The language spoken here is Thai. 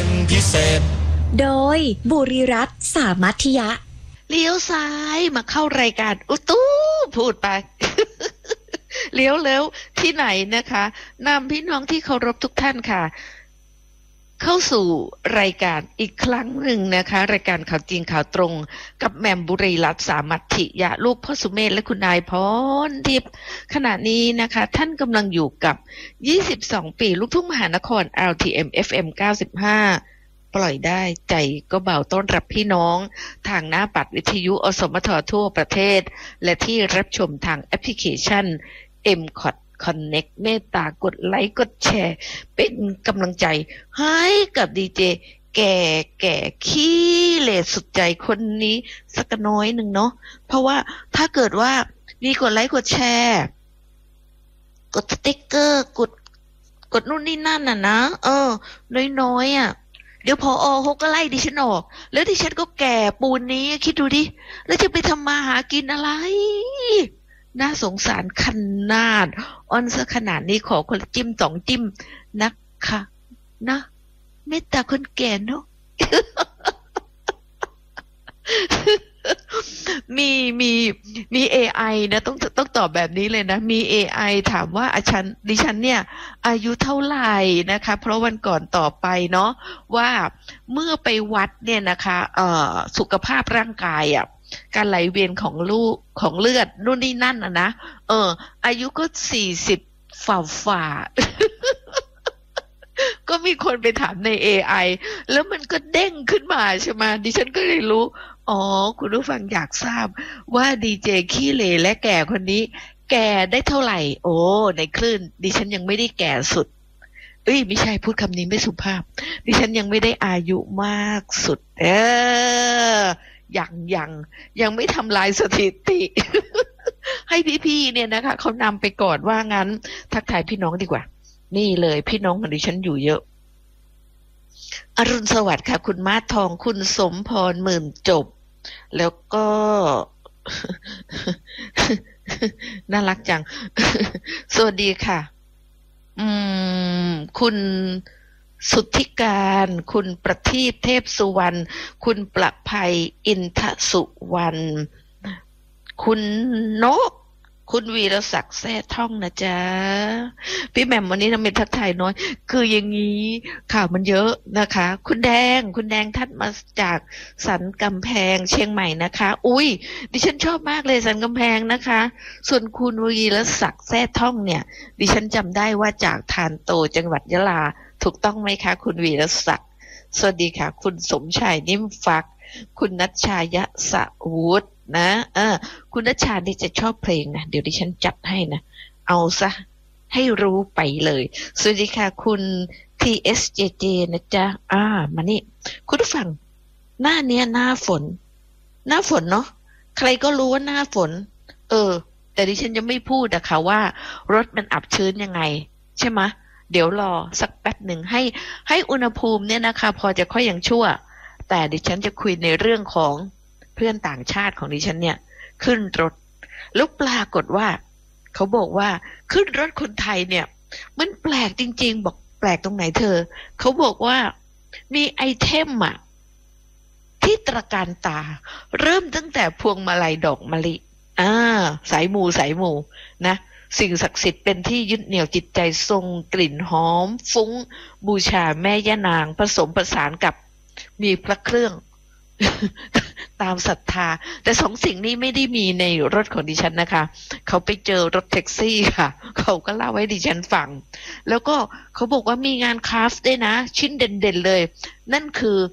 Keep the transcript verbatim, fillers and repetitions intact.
เป็นพิเศษโดยบุริรัตน์สามัคคียะเลี้ยวซ้ายมาเข้ารายการอุตูพูดไป เลี้ยวแล้วที่ไหนนะคะนำพี่น้องที่เคารพทุกท่านค่ะเข้าสู่รายการอีกครั้งหนึ่งนะคะรายการข่าวจริงข่าวตรงกับแหม่มบุรีรัตน์สามัคคียะลูกพ่อสุเมธและคุณนายพรทิพย์ขณะนี้นะคะท่านกำลังอยู่กับยี่สิบสองปีลูกทุ่งมหานคร แอล ที เอ็ม เอฟ เอ็ม เก้าสิบห้าปล่อยได้ใจก็เบาต้อนรับพี่น้องทางหน้าปัดวิทยุอสมททั่วประเทศและที่รับชมทางแอปพลิเคชัน เอ็ม คอ ที Connect เมตตากดไลค์กดแชร์เป็นกำลังใจให้กับดีเจแก่แก่ขี้เหร่สุดใจคนนี้สักน้อยหนึ่งเนาะเพราะว่าถ้าเกิดว่ามีกดไลค์กดแชร์กดสติ๊กเกอร์กดกดนู่นนี่นั่นน่ะนะเออน้อยๆอ่ะเดี๋ยวพออเขาก็ไล่ดิฉันออกแล้วดิฉันก็แก่ปูนนี้คิดดูดิแล้วจะไปทำมาหากินอะไรน่าสงสารขนาดอ้อนซะขนาดนี้ขอคนละจิ้มสองจิ้มนะคะนะเมตตาคนแก่เนาะ มีมีมี เอ ไอ นะต้องต้องตอบแบบนี้เลยนะมี เอ ไอ ถามว่าอาฉันดิฉันเนี่ยอายุเท่าไหร่นะคะเพราะวันก่อนต่อไปเนาะว่าเมื่อไปวัดเนี่ยนะคะเอ่อสุขภาพร่างกายอ่ะการไหลเวียนของลูกของเลือดนู่นนี่นั่นอ่ะนะเอออายุก็สี่สิบฝ่าฝ่า ก็มีคนไปถามใน เอ ไอ แล้วมันก็เด้งขึ้นมาใช่ไหมดิฉันก็เลยรู้อ๋อคุณผู้ฟังอยากทราบว่าดีเจขี้เหร่และแก่คนนี้แก่ได้เท่าไหร่โอ้ในคลื่นดิฉันยังไม่ได้แก่สุดเอ้ยไม่ใช่พูดคำนี้ไม่สุภาพดิฉันยังไม่ได้อายุมากสุดเออยังยังยังไม่ทำลายสถิติ ให้พี่ๆเนี่ยนะคะเขานำไปก่อนว่างั้นทักทายพี่น้องดีกว่านี่เลยพี่น้องของดิฉันอยู่เยอะอรุณสวัสดิ์ค่ะคุณมาทองคุณสมพรหมื่นจบแล้วก็ น่ารักจัง สวัสดีค่ะอืมคุณสุทธิการคุณประทีปเทพสุวรรณคุณประภัยอินทสุวรรณคุณนกคุณวีรศักดิ์แท้ท่องนะจ๊ะพี่แหม่มวันนี้ทำเป็นทักทายน้อยคืออย่างนี้ข่าวมันเยอะนะคะคุณแดงคุณแดงทัดมาจากสันกำแพงเชียงใหม่นะคะอุ้ยดิฉันชอบมากเลยสันกำแพงนะคะส่วนคุณวีรศักดิ์แท้ท่องเนี่ยดิฉันจำได้ว่าจากทานโตจังหวัดยะลาถูกต้องไหมคะคุณวีรศักดิ์สวัสดีค่ะคุณสมชายนิ่มฟักคุณนัชชายะสะวุฒนะเออคุณนัชชานี่จะชอบเพลงนะเดี๋ยวดิฉันจัดให้นะเอาซะให้รู้ไปเลยสวัสดีค่ะคุณ ที เอส เจ เจ นะจ๊ะอ่ามานี่คุณผู้ฟังหน้าเนี้ยหน้าฝนหน้าฝนเนาะใครก็รู้ว่าหน้าฝนเออแต่ดิฉันยังไม่พูดนะคะว่ารถมันอับชื้นยังไงใช่ไหมเดี๋ยวรอสักแป๊บหนึ่งให้ให้อุณหภูมิเนี่ยนะคะพอจะค่อยยังชั่วแต่ดิฉันจะคุยในเรื่องของเพื่อนต่างชาติของดิฉันเนี่ยขึ้นรถแล้วปรากฏว่าเขาบอกว่าขึ้นรถคนไทยเนี่ยมันแปลกจริงๆบอกแปลกตรงไหนเธอเขาบอกว่ามีไอเทมอะที่ตระการตาเริ่มตั้งแต่พวงมาลัยดอกมะลิอ่าสายมูสายมูนะสิ่งศักดิ์สิทธิ์เป็นที่ยึดเหนี่ยวจิตใจทรงกลิ่นหอมฟุ้งบูชาแม่ย่านางผสมผสานกับมีพระเครื่อง ตามศรัทธาแต่สองสิ่งนี้ไม่ได้มีในรถของดิฉันนะคะเขาไปเจอรถแท็กซี่ค่ะเขาก็เล่าให้ดิฉันฟังแล้วก็เขาบอกว่ามีงานคราฟต์ด้วยนะชิ้นเด่นๆเลยนั่นคือ